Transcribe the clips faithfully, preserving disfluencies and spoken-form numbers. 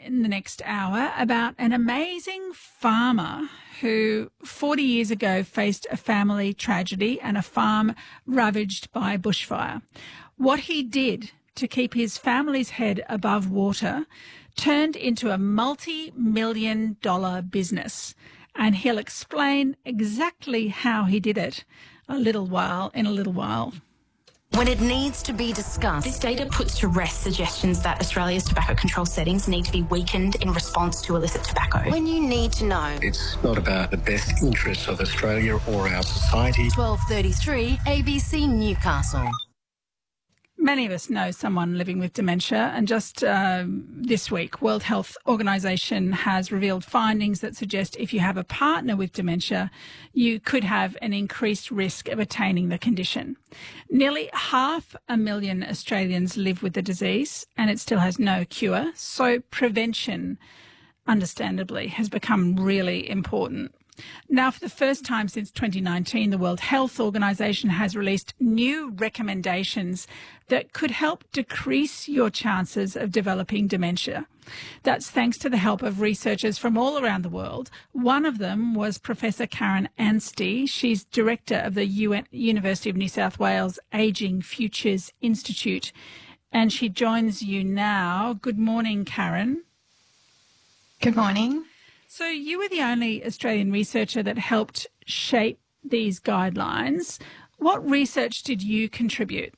in the next hour about an amazing farmer who forty years ago faced a family tragedy and a farm ravaged by bushfire. What he did to keep his family's head above water turned into a multi-million dollar business. And he'll explain exactly how he did it a little while in a little while. When it needs to be discussed. This data puts to rest suggestions that Australia's tobacco control settings need to be weakened in response to illicit tobacco. When you need to know. It's not about the best interests of Australia or our society. twelve thirty-three A B C Newcastle. Many of us know someone living with dementia, and just uh, this week, World Health Organization has revealed findings that suggest if you have a partner with dementia, you could have an increased risk of attaining the condition. Nearly half a million Australians live with the disease, and it still has no cure, so prevention, understandably, has become really important. Now, for the first time since twenty nineteen, the World Health Organization has released new recommendations that could help decrease your chances of developing dementia. That's thanks to the help of researchers from all around the world. One of them was Professor Karen Anstey. She's director of the U N University of New South Wales Ageing Futures Institute, and she joins you now. Good morning, Karen. Good morning. So you were the only Australian researcher that helped shape these guidelines. What research did you contribute?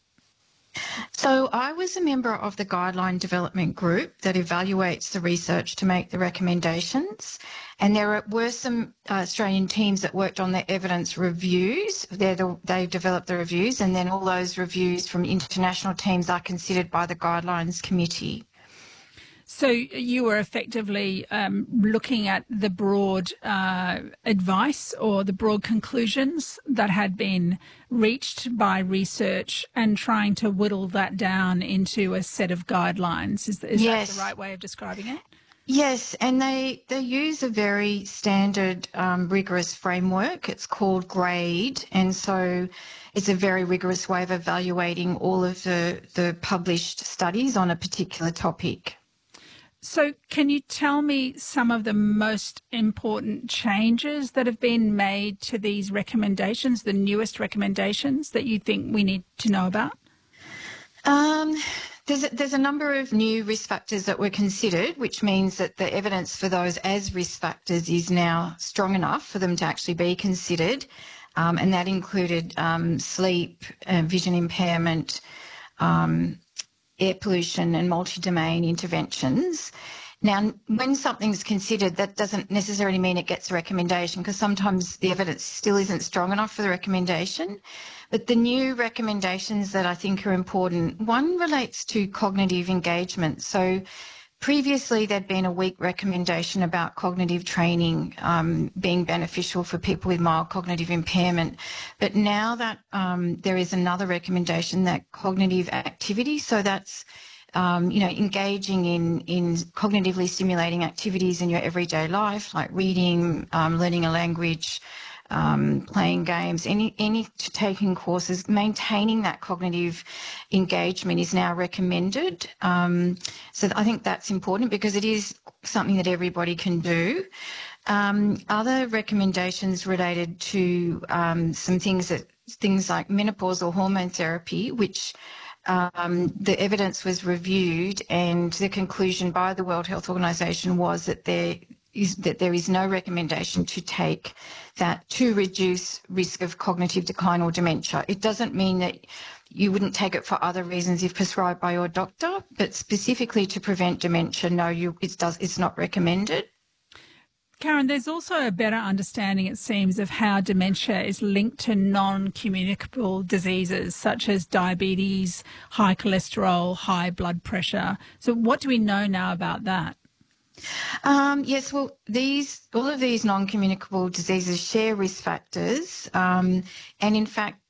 So I was a member of the guideline development group that evaluates the research to make the recommendations. And there were some uh, Australian teams that worked on the evidence reviews. They're the, they developed the reviews, and then all those reviews from international teams are considered by the guidelines committee. So you were effectively um, looking at the broad uh, advice or the broad conclusions that had been reached by research and trying to whittle that down into a set of guidelines. Is, is yes. that the right way of describing it? Yes, and they, they use a very standard um, rigorous framework. It's called GRADE, and so it's a very rigorous way of evaluating all of the, the published studies on a particular topic. So can you tell me some of the most important changes that have been made to these recommendations, the newest recommendations that you think we need to know about? Um, there's, a, there's a number of new risk factors that were considered, which means that the evidence for those as risk factors is now strong enough for them to actually be considered, um, and that included um, sleep, uh, vision impairment, um, air pollution and multi-domain interventions. Now, when something's considered, that doesn't necessarily mean it gets a recommendation, because sometimes the evidence still isn't strong enough for the recommendation. But the new recommendations that I think are important, one relates to cognitive engagement. So previously there'd been a weak recommendation about cognitive training um, being beneficial for people with mild cognitive impairment. But now that um, there is another recommendation, that cognitive activity, so that's um, you know, engaging in, in cognitively stimulating activities in your everyday life, like reading, um, learning a language, Um, playing games, any, any taking courses, maintaining that cognitive engagement is now recommended. Um, so I think that's important because it is something that everybody can do. Um, other recommendations related to um, some things that things like menopausal hormone therapy, which um, the evidence was reviewed, and the conclusion by the World Health Organization was that there is that there is no recommendation to take that to reduce risk of cognitive decline or dementia. It doesn't mean that you wouldn't take it for other reasons if prescribed by your doctor, but specifically to prevent dementia, no, you, it does, it's not recommended. Karen, there's also a better understanding, it seems, of how dementia is linked to non-communicable diseases such as diabetes, high cholesterol, high blood pressure. So what do we know now about that? Um, yes, well, these all of these non-communicable diseases share risk factors, um, and in fact,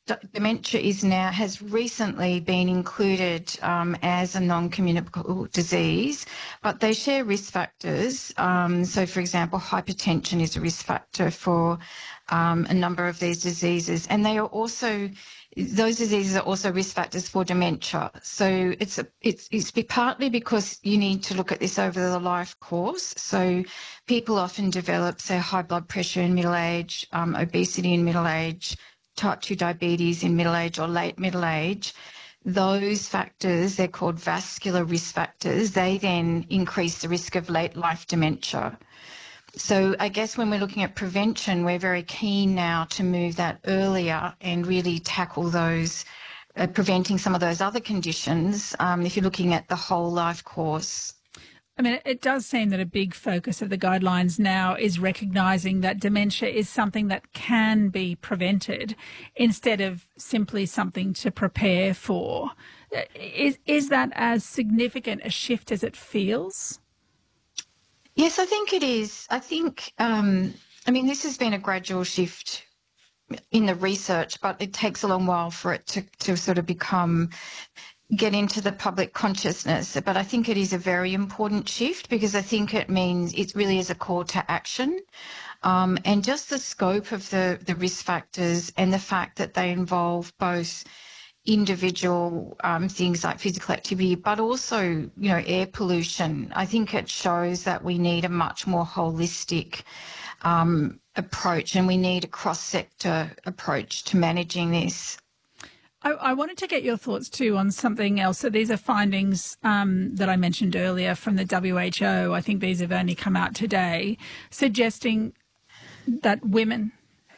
d- dementia is now has recently been included um, as a non-communicable disease, but they share risk factors. Um, so, for example, hypertension is a risk factor for um, a number of these diseases, and they are also those diseases are also risk factors for dementia. So it's a, it's it's be partly because you need to look at this over the life course. So people often develop, say, high blood pressure in middle age, um, obesity in middle age, type two diabetes in middle age or late middle age. Those factors, they're called vascular risk factors, they then increase the risk of late life dementia. So I guess when we're looking at prevention, we're very keen now to move that earlier and really tackle those, uh, preventing some of those other conditions, um, if you're looking at the whole life course. I mean, it does seem that a big focus of the guidelines now is recognising that dementia is something that can be prevented instead of simply something to prepare for. Is, is that as significant a shift as it feels? Yes, I think it is. I think, um, I mean, this has been a gradual shift in the research, but it takes a long while for it to, to sort of become, get into the public consciousness. But I think it is a very important shift because I think it means it really is a call to action. Um, and just the scope of the, the risk factors and the fact that they involve both individual um, things like physical activity, but also, you know, air pollution. I think it shows that we need a much more holistic um, approach, and we need a cross-sector approach to managing this. I, I wanted to get your thoughts too on something else. So these are findings um, that I mentioned earlier from the W H O. I think these have only come out today, suggesting that women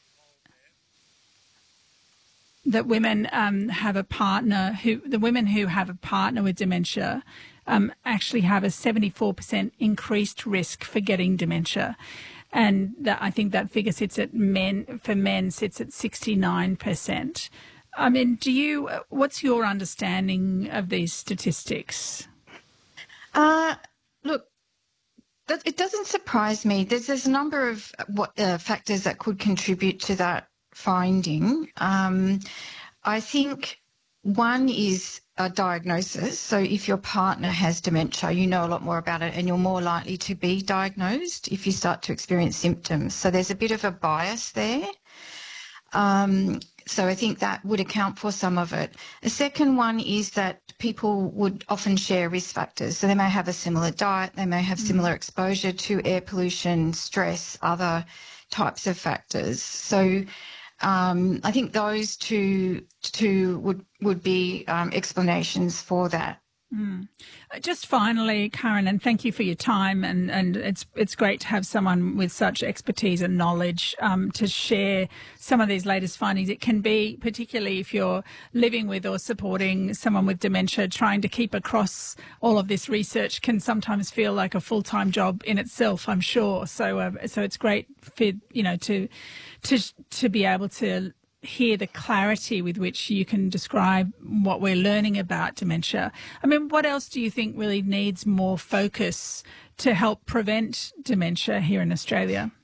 that women um, have a partner who, the women who have a partner with dementia um, actually have a seventy-four percent increased risk for getting dementia. And that, I think that figure sits at men, for men sits at sixty-nine percent. I mean, do you, what's your understanding of these statistics? Uh, look, it doesn't surprise me. There's, there's a number of what, uh, factors that could contribute to that finding. Um, I think one is a diagnosis. So if your partner has dementia, you know a lot more about it and you're more likely to be diagnosed if you start to experience symptoms. So there's a bit of a bias there. Um, so I think that would account for some of it. A second one is that people would often share risk factors. So they may have a similar diet, they may have similar exposure to air pollution, stress, other types of factors. So Um, I think those two two would would be um, explanations for that. Mm. Just finally, Karen, and thank you for your time, and, and it's it's great to have someone with such expertise and knowledge um, to share some of these latest findings. It can be, particularly if you're living with or supporting someone with dementia, trying to keep across all of this research can sometimes feel like a full-time job in itself, I'm sure. So uh, so it's great for, you know, to to to be able to hear the clarity with which you can describe what we're learning about dementia. I mean, what else do you think really needs more focus to help prevent dementia here in Australia?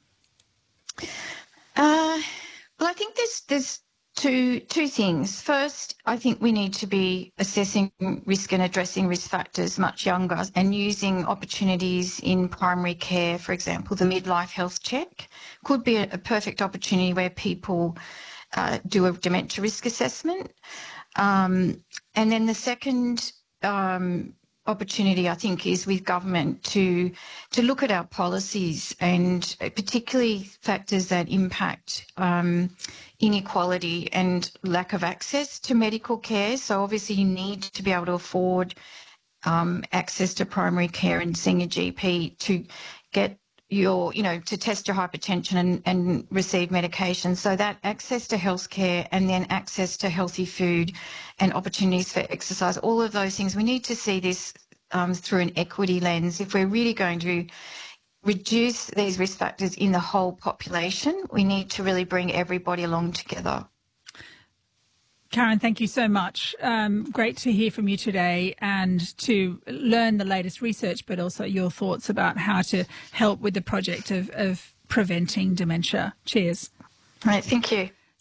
Uh, well, I think there's there's two two things. First, I think we need to be assessing risk and addressing risk factors much younger and using opportunities in primary care. For example, the midlife health check could be a, a perfect opportunity where people Uh, do a dementia risk assessment. Um, and then the second um, opportunity, I think, is with government to to look at our policies and particularly factors that impact um, inequality and lack of access to medical care. So obviously you need to be able to afford um, access to primary care and seeing a G P to get your, you know, to test your hypertension and, and receive medication. So that access to healthcare and then access to healthy food and opportunities for exercise, all of those things, we need to see this um, through an equity lens. If we're really going to reduce these risk factors in the whole population, we need to really bring everybody along together. Karen, thank you so much. Um, great to hear from you today and to learn the latest research, but also your thoughts about how to help with the project of, of preventing dementia. Cheers. All right, thank you.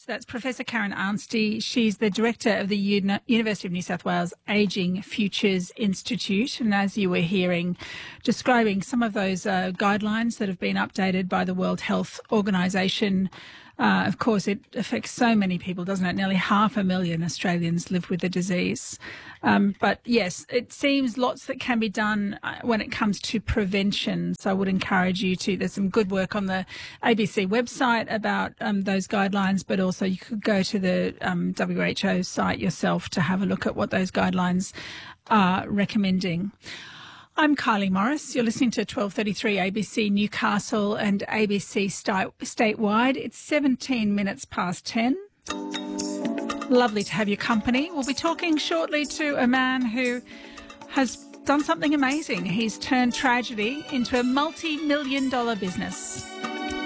That's Professor Karen Arnsty. She's the director of the Uni- University of New South Wales Ageing Futures Institute. And as you were hearing, describing some of those uh, guidelines that have been updated by the World Health Organisation. Uh, of course, it affects so many people, doesn't it? Nearly half a million Australians live with the disease. Um, but yes, it seems lots that can be done uh, when it comes to prevention. So I would encourage you to, there's some good work on the A B C website about um, those guidelines, but also you could go to the um, W H O site yourself to have a look at what those guidelines are recommending. I'm Kylie Morris. You're listening to twelve thirty-three A B C Newcastle and A B C sti- statewide. It's seventeen minutes past ten. Lovely to have your company. We'll be talking shortly to a man who has done something amazing. He's turned tragedy into a multi-million dollar business.